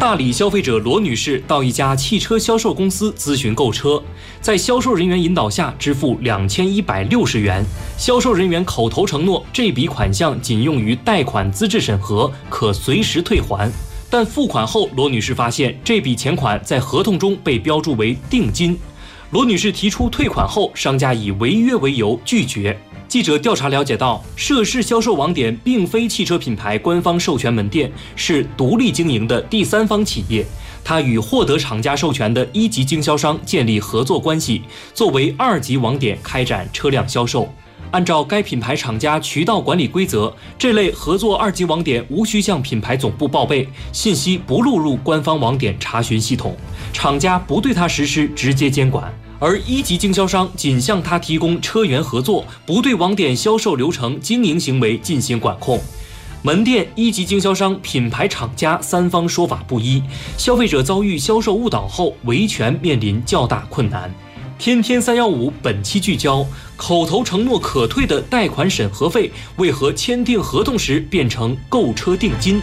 大理消费者罗女士到一家汽车销售公司咨询购车，在销售人员引导下支付2160元。销售人员口头承诺这笔款项仅用于贷款资质审核，可随时退还。但付款后，罗女士发现这笔钱款在合同中被标注为定金。罗女士提出退款后，商家以违约为由拒绝。记者调查了解到，涉事销售网点并非汽车品牌官方授权门店，是独立经营的第三方企业。它与获得厂家授权的一级经销商建立合作关系，作为二级网点开展车辆销售。按照该品牌厂家渠道管理规则，这类合作二级网点无需向品牌总部报备，信息不录入官方网点查询系统，厂家不对它实施直接监管。而一级经销商仅向他提供车源合作，不对网点销售流程、经营行为进行管控。门店、一级经销商、品牌厂家三方说法不一，消费者遭遇销售误导后，维权面临较大困难。天天315本期聚焦：口头承诺可退的贷款审核费，为何签订合同时变成购车定金？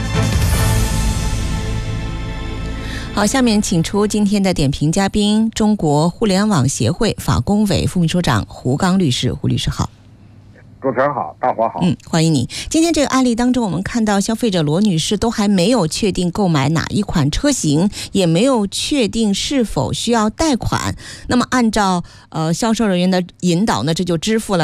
好，下面请出今天的点评嘉宾，中国互联网协会法工委副秘书长胡刚律师。胡律师好。 主持人好，大伙好。 欢迎你。今天这个案例当中，我们看到消费者罗女士都还没有确定购买哪一款车型，也没有确定是否需要贷款。那么按照销售人员的引导呢，这就支付了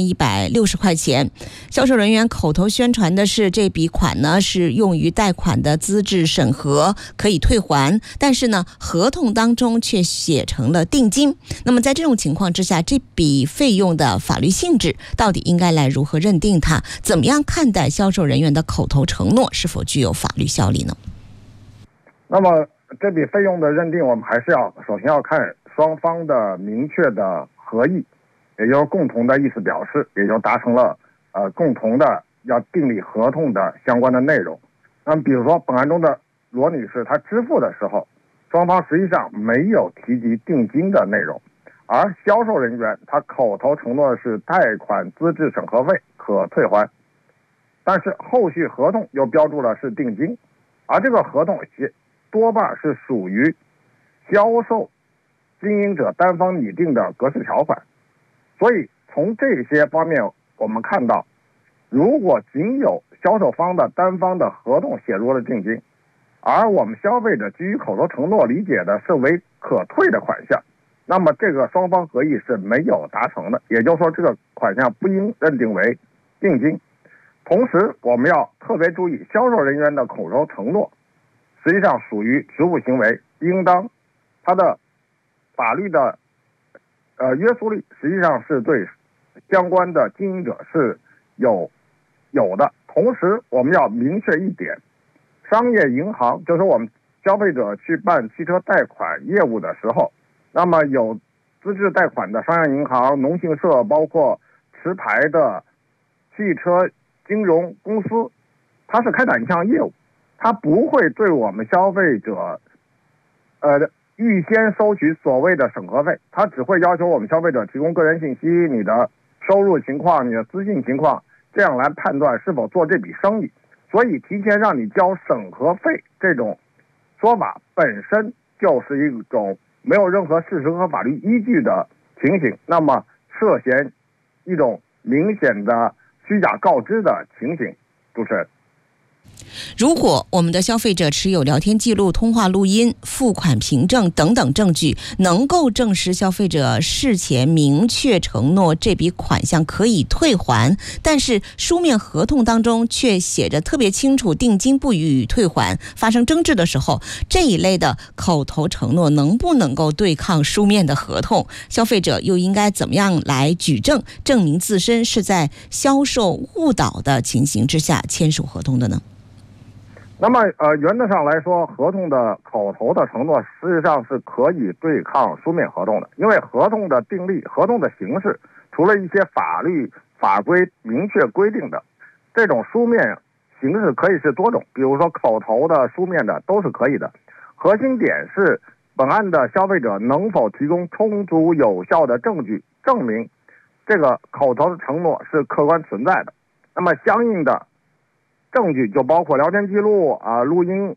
2160块钱。销售人员口头宣传的是这笔款呢是用于贷款的资质审核，可以退还，但是呢合同当中却写成了定金。那么在这种情况之下，这笔费用的法律性质到底应该来如何认定它？怎么样看待销售人员的口头承诺是否具有法律效力呢？ 那么这笔费用的认定，我们还是首先要看双方的明确的合意，也就是共同的意思表示，也就达成了共同的要订立合同的相关的内容。那么比如说本案中的罗女士，她支付的时候，双方实际上没有提及定金的内容，而销售人员他口头承诺的是贷款资质审核费可退还，但是后续合同又标注了是定金，而这个合同多半是属于销售经营者单方拟定的格式条款。所以从这些方面我们看到，如果仅有销售方的单方的合同写入了定金，而我们消费者基于口头承诺理解的是为可退的款项，那么这个双方合意是没有达成的，也就是说这个款项不应认定为定金。同时我们要特别注意，销售人员的口头承诺实际上属于职务行为，应当它的法律的约束力实际上是对相关的经营者是有的。同时我们要明确一点，商业银行就是我们消费者去办汽车贷款业务的时候，那么有资质贷款的商业银行、农信社，包括持牌的汽车金融公司，它是开展一项业务，它不会对我们消费者预先收取所谓的审核费，它只会要求我们消费者提供个人信息、你的收入情况、你的资信情况，这样来判断是否做这笔生意。所以提前让你交审核费这种说法本身就是一种没有任何事实和法律依据的情形，那么涉嫌一种明显的虚假告知的情形。主持人， 如果我们的消费者持有聊天记录、通话录音、付款凭证等等证据，能够证实消费者事前明确承诺这笔款项可以退还，但是书面合同当中却写着特别清楚定金不予退还，发生争执的时候，这一类的口头承诺能不能够对抗书面的合同？消费者又应该怎么样来举证，证明自身是在销售误导的情形之下签署合同的呢？ 那么原则上来说，合同的口头的承诺实际上是可以对抗书面合同的，因为合同的订立、合同的形式，除了一些法律法规明确规定的，这种书面形式可以是多种，比如说口头的、书面的都是可以的。核心点是本案的消费者能否提供充足有效的证据，证明这个口头的承诺是客观存在的。那么相应的证据就包括聊天记录、录音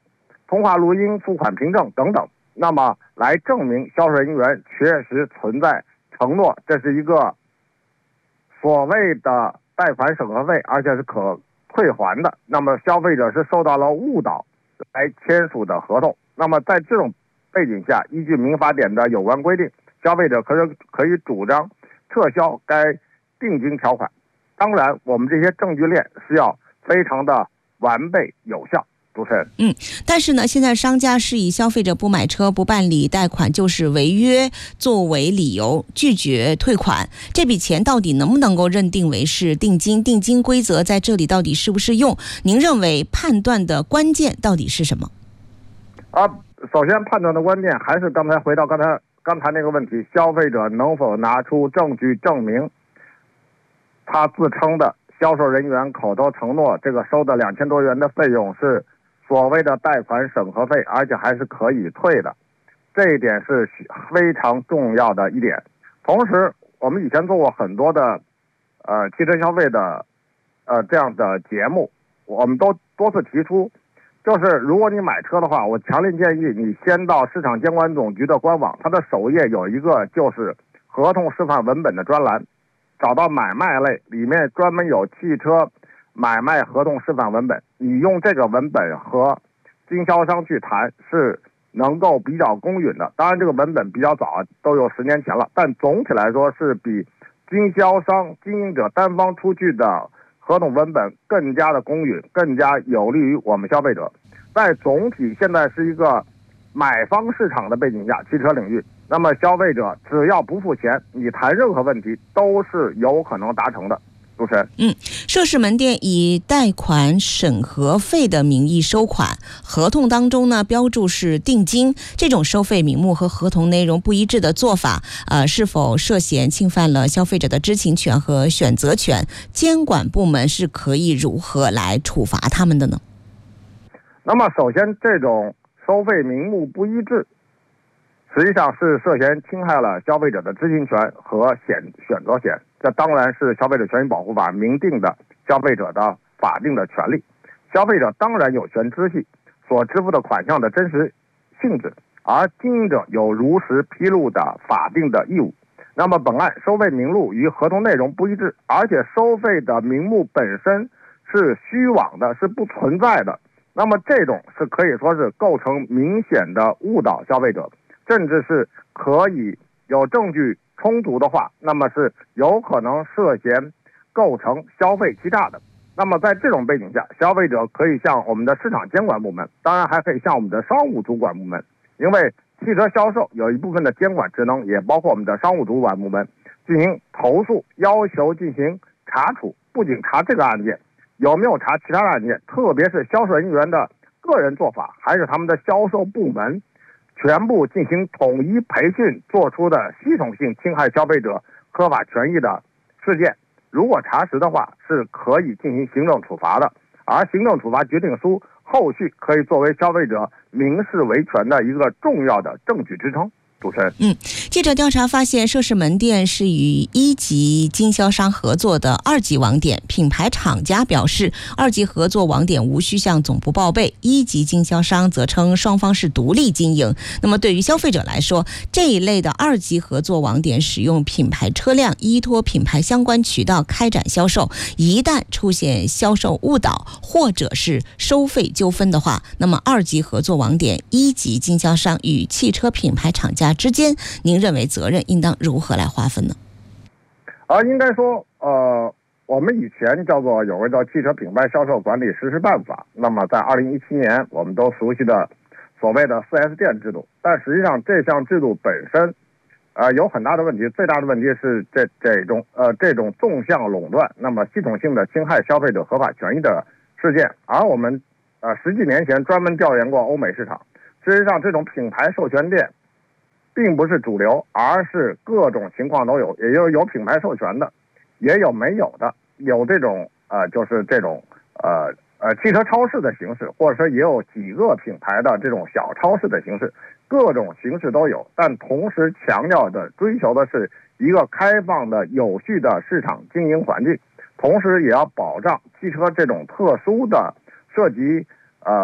通话录音、付款凭证等等，那么来证明销售人员确实存在承诺，这是一个所谓的贷款审核费，而且是可退还的，那么消费者是受到了误导来签署的合同。那么在这种背景下，依据民法典的有关规定，消费者可以主张撤销该定金条款。当然，我们这些证据链是要非常的完备有效。主持人， 但是呢，现在商家是以消费者不买车、不办理贷款就是违约作为理由拒绝退款，这笔钱到底能不能够认定为是定金？定金规则在这里到底适不适用？您认为判断的关键到底是什么？ 首先判断的关键还是回到刚才那个问题，消费者能否拿出证据证明他自称的销售人员口头承诺这个收的2000多元的费用是所谓的贷款审核费，而且还是可以退的，这一点是非常重要的一点。同时，我们以前做过很多的汽车消费的这样的节目，我们都多次提出，就是如果你买车的话，我强烈建议你先到市场监管总局的官网，它的首页有一个就是合同示范文本的专栏，找到买卖类，里面专门有汽车买卖合同示范文本，你用这个文本和经销商去谈是能够比较公允的。当然这个文本比较早，都有10年前了，但总体来说是比经销商经营者单方出具的合同文本更加的公允，更加有利于我们消费者。在总体现在是一个买方市场的背景下，汽车领域，那么消费者只要不付钱，你谈任何问题都是有可能达成的。主持人， 涉事门店以贷款审核费的名义收款，合同当中呢标注是定金，这种收费名目和合同内容不一致的做法，是否涉嫌侵犯了消费者的知情权和选择权？监管部门是可以如何来处罚他们的呢？ 那么首先，这种收费名目不一致，实际上是涉嫌侵害了消费者的知情权和选择权，这当然是消费者权益保护法明定的消费者的法定的权利。消费者当然有权知悉所支付的款项的真实性质，而经营者有如实披露的法定的义务。那么本案收费名录与合同内容不一致，而且收费的名目本身是虚妄的，是不存在的，那么这种是可以说是构成明显的误导消费者，甚至是可以有证据充足的话，那么是有可能涉嫌构成消费欺诈的。那么在这种背景下，消费者可以向我们的市场监管部门，当然还可以向我们的商务主管部门，因为汽车销售有一部分的监管职能也包括我们的商务主管部门进行投诉，要求进行查处，不仅查这个案件，有没有查其他的案件，特别是销售人员的个人做法，还是他们的销售部门全部进行统一培训做出的系统性侵害消费者合法权益的事件，如果查实的话，是可以进行行政处罚的，而行政处罚决定书后续可以作为消费者民事维权的一个重要的证据支撑。主持人， 记者调查发现，涉事门店是与1级经销商合作的2级网点，品牌厂家表示2级合作网点无需向总部报备，1级经销商则称双方是独立经营。那么对于消费者来说，这一类的2级合作网点使用品牌车辆依托品牌相关渠道开展销售，一旦出现销售误导或者是收费纠纷的话，那么2级合作网点、1级经销商与汽车品牌厂家之间，您认为责任应当如何来划分呢？ 应该说，我们以前有个叫汽车品牌销售管理实施办法，那么在2017年我们都熟悉的所谓的4S店制度，但实际上这项制度本身有很大的问题，最大的问题是这种纵向垄断，那么系统性的侵害消费者合法权益的事件。而我们10几年前专门调研过欧美市场，实际上这种品牌授权店并不是主流，而是各种情况都有，也就是有品牌授权的，也有没有的，有这种就是这种汽车超市的形式，或者说也有几个品牌的这种小超市的形式，各种形式都有，但同时强调的追求的是一个开放的有序的市场经营环境，同时也要保障汽车这种特殊的涉及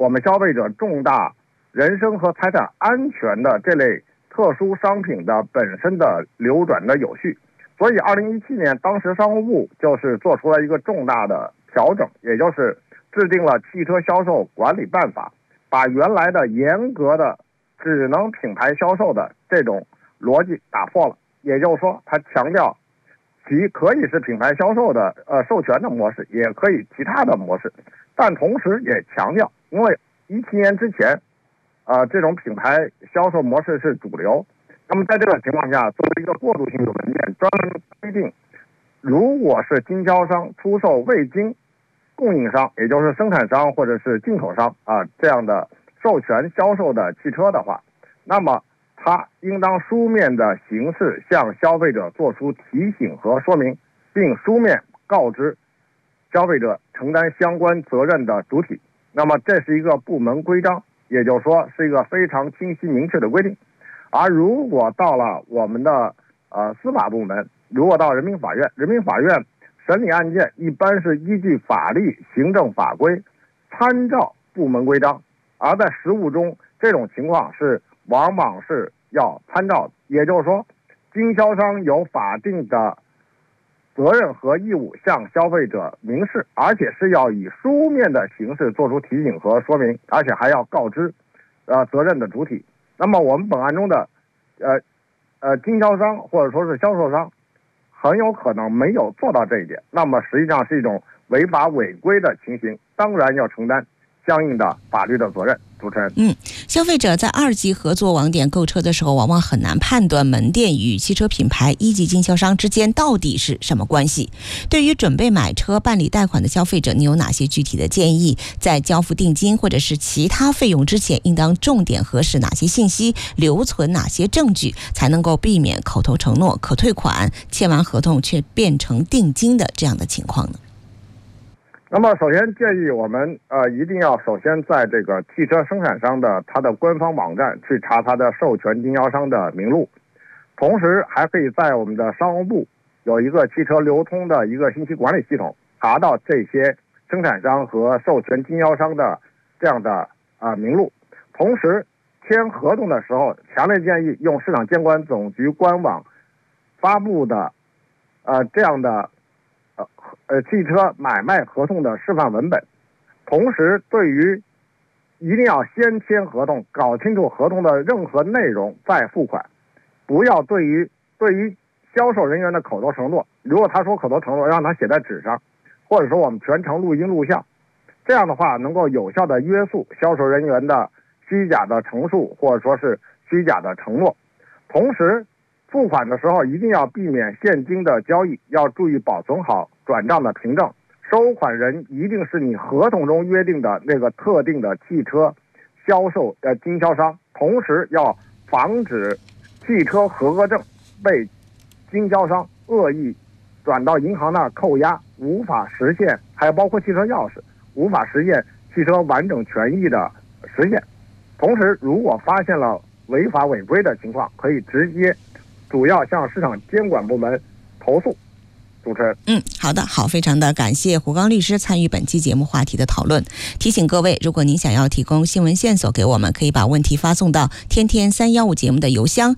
我们消费者重大人身和财产安全的这类特殊商品的本身的流转的有序。所以2017年当时商务部就是做出了一个重大的调整，也就是制定了汽车销售管理办法，把原来的严格的只能品牌销售的这种逻辑打破了。也就是说，它强调其可以是品牌销售的授权的模式，也可以其他的模式，但同时也强调，因为17年之前这种品牌销售模式是主流，那么在这个情况下，作为一个过渡性的文件，专门规定，如果是经销商出售未经供应商，也就是生产商或者是进口商这样的授权销售的汽车的话，那么他应当书面的形式向消费者做出提醒和说明，并书面告知消费者承担相关责任的主体。那么这是一个部门规章，也就是说是一个非常清晰明确的规定。而如果到了我们的司法部门，如果到人民法院审理案件，一般是依据法律行政法规参照部门规章，而在实务中这种情况是往往是要参照的。也就是说，经销商有法定的责任和义务向消费者明示，而且是要以书面的形式做出提醒和说明，而且还要告知责任的主体。那么我们本案中的经销商或者说是销售商很有可能没有做到这一点，那么实际上是一种违法违规的情形，当然要承担相应的法律的责任。主持人， 消费者在2级合作网点购车的时候，往往很难判断门店与汽车品牌1级经销商之间到底是什么关系。对于准备买车办理贷款的消费者，你有哪些具体的建议？在交付定金或者是其他费用之前，应当重点核实哪些信息，留存哪些证据，才能够避免口头承诺可退款，签完合同却变成定金的这样的情况呢？ 那么首先建议我们一定要首先在这个汽车生产商的它的官方网站去查它的授权经销商的名录，同时还可以在我们的商务部有一个汽车流通的一个信息管理系统，查到这些生产商和授权经销商的这样的名录。同时签合同的时候，强烈建议用市场监管总局官网发布的这样的汽车买卖合同的示范文本。同时对于一定要先签合同，搞清楚合同的任何内容再付款，不要对于销售人员的口头承诺，如果他说口头承诺，让他写在纸上，或者说我们全程录音录像，这样的话能够有效的约束销售人员的虚假的陈述或者说是虚假的承诺。同时付款的时候一定要避免现金的交易，要注意保存好转账的凭证，收款人一定是你合同中约定的那个特定的汽车销售经销商。同时要防止汽车合格证被经销商恶意转到银行那扣押，无法实现，还有包括汽车钥匙，无法实现汽车完整权益的实现。同时如果发现了违法违规的情况，可以直接主要向市场监管部门投诉。主持人， 好的，好，非常的感谢胡刚律师参与本期节目话题的讨论。提醒各位，如果您想要提供新闻线索给我们，可以把问题发送到天天315节目的邮箱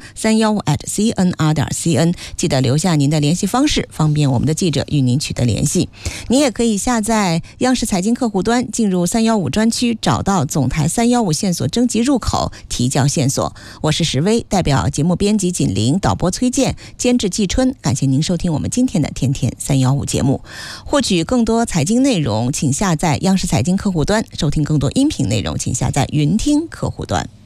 315@cnr.cn， 记得留下您的联系方式，方便我们的记者与您取得联系。您也可以下载央视财经客户端，进入315专区，找到总台315线索征集入口，提交线索。我是石薇，代表节目编辑锦玲、导播崔健、监制季春，感谢您收听我们今天的天天315节目。获取更多财经内容，请下载央视财经客户端；收听更多音频内容，请下载云听客户端。